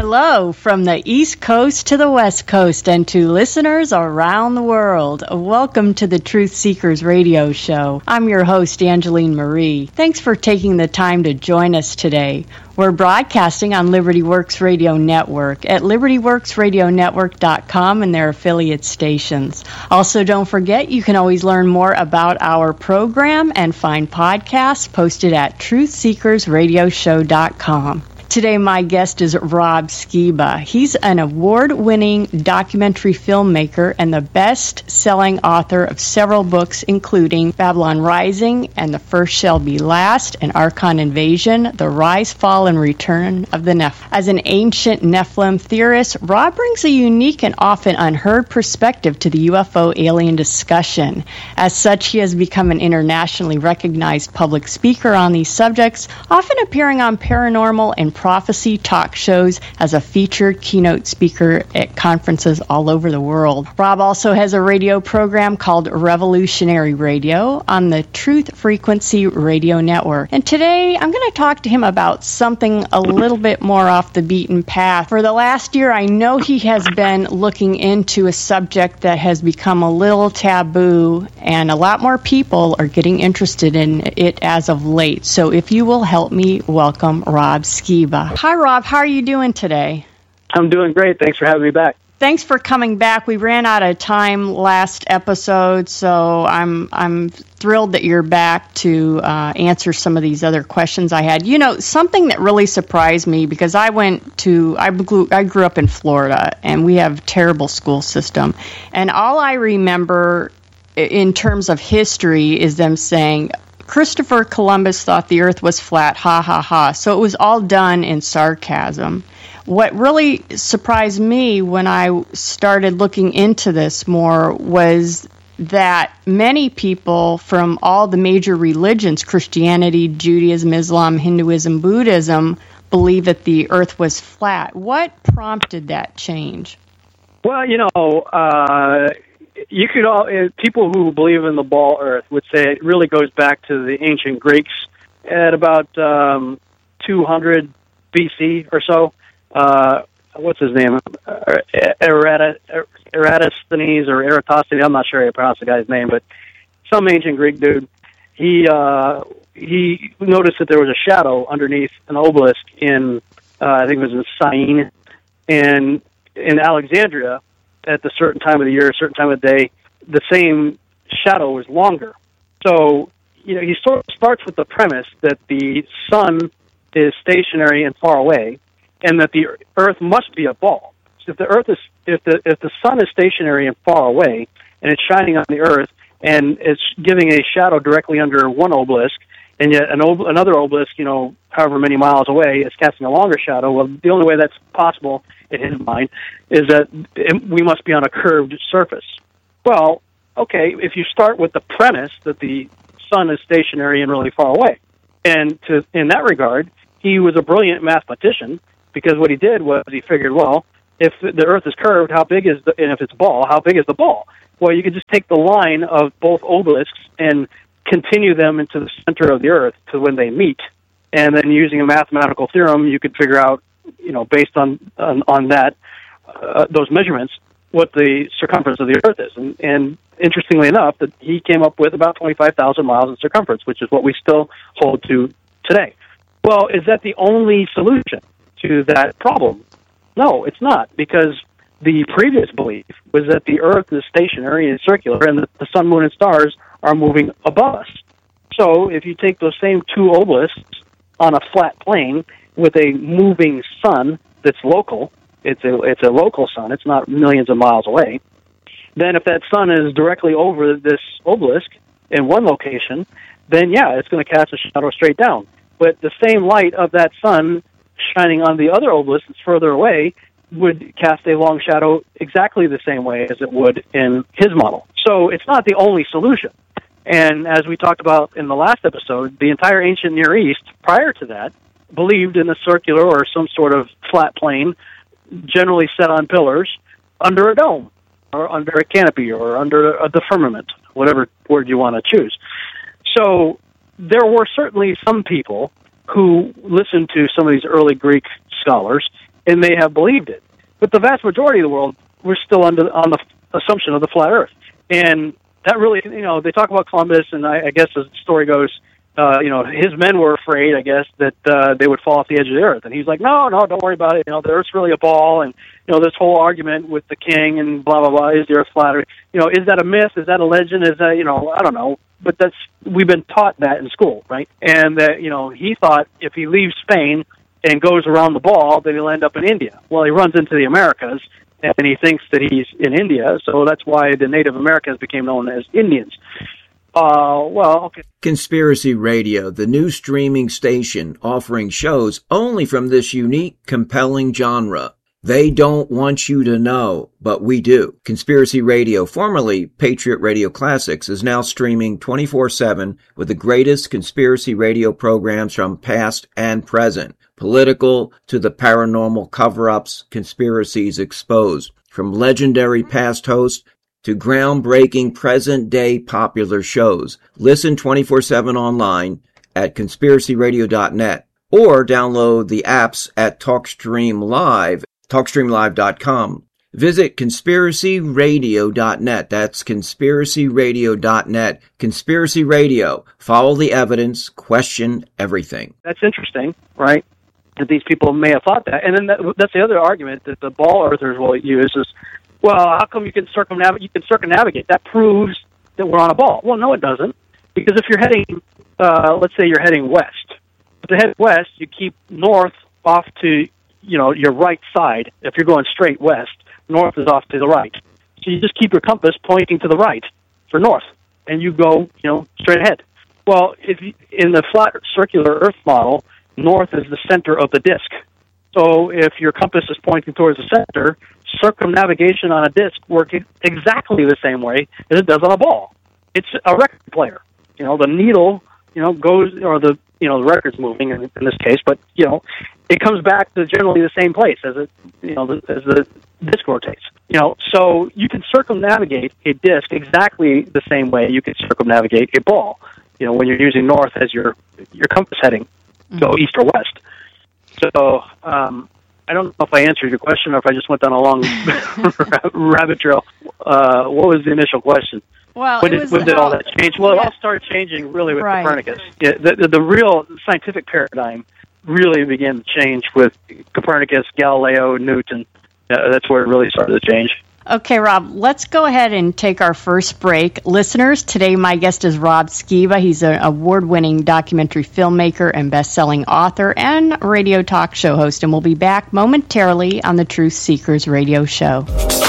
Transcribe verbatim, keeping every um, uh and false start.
Hello from the East Coast to the West Coast and to listeners around the world. Welcome to the Truth Seekers Radio Show. I'm your host, Angeline Marie. Thanks for taking the time to join us today. We're broadcasting on Liberty Works Radio Network at liberty works radio network dot com and their affiliate stations. Also, don't forget, you can always learn more about our program and find podcasts posted at truth seekers radio show dot com. Today, my guest is Rob Skiba. He's an award-winning documentary filmmaker and the best-selling author of several books, including Babylon Rising and The First Shall Be Last, and Archon Invasion, The Rise, Fall, and Return of the Nephilim. As an ancient Nephilim theorist, Rob brings a unique and often unheard perspective to the U F O alien discussion. As such, he has become an internationally recognized public speaker on these subjects, often appearing on paranormal and prophecy talk shows as a featured keynote speaker at conferences all over the world. Rob also has a radio program called Revolutionary Radio on the Truth Frequency Radio Network. And today I'm going to talk to him about something a little bit more off the beaten path. For the last year, I know he has been looking into a subject that has become a little taboo, and a lot more people are getting interested in it as of late. So if you will help me welcome Rob Skiba. Hi, Rob. How are you doing today? I'm doing great. Thanks for having me back. Thanks for coming back. We ran out of time last episode, so I'm I'm thrilled that you're back to uh, answer some of these other questions I had. You know, something that really surprised me, because I went to, I grew, I grew up in Florida, and we have a terrible school system. And all I remember in terms of history is them saying, Christopher Columbus thought the earth was flat, ha, ha, ha. So it was all done in sarcasm. What really surprised me when I started looking into this more was that many people from all the major religions, Christianity, Judaism, Islam, Hinduism, Buddhism, believe that the earth was flat. What prompted that change? Well, you know, uh, you could all, uh, people who believe in the ball earth would say it really goes back to the ancient Greeks at about um, two hundred B C or so. Uh, what's his name? Erat- Eratosthenes or Eratosthenes. I'm not sure how you pronounce the guy's name, but some ancient Greek dude. He uh, he noticed that there was a shadow underneath an obelisk in, uh, I think it was in Syene, and in Alexandria, at the certain time of the year, a certain time of the day, the same shadow was longer. So, you know, he sort of starts with the premise that the sun is stationary and far away, and that the earth must be a ball. So if the earth is, if the if the sun is stationary and far away, and it's shining on the earth, and it's giving a shadow directly under one obelisk, and yet an ob- another obelisk, you know, however many miles away, is casting a longer shadow. Well, the only way that's possible, in his mind, is that it, we must be on a curved surface. Well, okay, if you start with the premise that the sun is stationary and really far away, and to in that regard, he was a brilliant mathematician, because what he did was he figured, well, if the earth is curved, how big is the, and if it's a ball, how big is the ball? Well, you could just take the line of both obelisks and continue them into the center of the earth to when they meet, and then using a mathematical theorem, you could figure out, you know, based on on, on that, uh, those measurements, what the circumference of the earth is. And, and interestingly enough, that he came up with about twenty-five thousand miles in circumference, which is what we still hold to today. Well, is that the only solution to that problem? No, it's not, because the previous belief was that the earth is stationary and circular, and that the sun, moon, and stars are moving above us. So if you take those same two obelisks on a flat plane with a moving sun that's local, it's a it's a local sun, it's not millions of miles away, then if that sun is directly over this obelisk in one location, then yeah, it's going to cast a shadow straight down. But the same light of that sun shining on the other obelisk that's further away would cast a long shadow exactly the same way as it would in his model. So it's not the only solution. And as we talked about in the last episode, the entire ancient Near East, prior to that, believed in a circular or some sort of flat plane, generally set on pillars, under a dome, or under a canopy, or under a, the firmament, whatever word you want to choose. So there were certainly some people who listened to some of these early Greek scholars and may have believed it. But the vast majority of the world, we're still under on the assumption of the flat Earth. And that really, you know, they talk about Columbus, and I, I guess as the story goes, uh, you know, his men were afraid, I guess, that uh, they would fall off the edge of the Earth. And he's like, no, no, don't worry about it. You know, the Earth's really a ball. And, you know, this whole argument with the king and blah, blah, blah, is the Earth flat? You know, is that a myth? Is that a legend? Is that, you know, I don't know. But that's, we've been taught that in school, right? And that, you know, he thought if he leaves Spain and goes around the ball, then he'll end up in India. Well, he runs into the Americas, and he thinks that he's in India, so that's why the Native Americans became known as Indians. Uh, well, okay. Conspiracy Radio, the new streaming station offering shows only from this unique, compelling genre. They don't want you to know, but we do. Conspiracy Radio, formerly Patriot Radio Classics, is now streaming twenty-four seven with the greatest conspiracy radio programs from past and present. Political to the paranormal cover-ups, conspiracies exposed. From legendary past hosts to groundbreaking present-day popular shows. Listen twenty-four seven online at conspiracy radio dot net or download the apps at TalkStream Live, talk stream live dot com. Visit conspiracy radio dot net. That's conspiracy radio dot net. Conspiracy Radio. Follow the evidence. Question everything. That's interesting, right? That these people may have thought that. And then that, that's the other argument that the ball earthers will use is, well, how come you can circumnavigate? You can circumnavigate. That proves that we're on a ball. Well, no, it doesn't. Because if you're heading, uh, let's say you're heading west. To head west, you keep north off to, you know, your right side. If you're going straight west, north is off to the right. So you just keep your compass pointing to the right for north, and you go, you know, straight ahead. Well, if you, in the flat circular Earth model, north is the center of the disk. So if your compass is pointing towards the center, circumnavigation on a disk works exactly the same way as it does on a ball. It's a record player. You know, the needle, you know, goes, or the, you know, the record's moving in, in this case, but, you know, it comes back to generally the same place as it, you know, the, as the disk rotates. You know, so you can circumnavigate a disk exactly the same way you can circumnavigate a ball, you know, when you're using north as your, your compass heading, go mm-hmm. east or west. So, um, I don't know if I answered your question or if I just went down a long rabbit trail. Uh, what was the initial question? Well, when it did, was, when did all that change? Well, yeah. it all started changing really with Right. Copernicus. Yeah, the, the, the real scientific paradigm really began to change with Copernicus, Galileo, Newton. Uh, that's where it really started to change. Okay, Rob, let's go ahead and take our first break. Listeners, today my guest is Rob Skiba. He's an award-winning documentary filmmaker and best-selling author and radio talk show host, and we'll be back momentarily on the Truth Seekers radio show.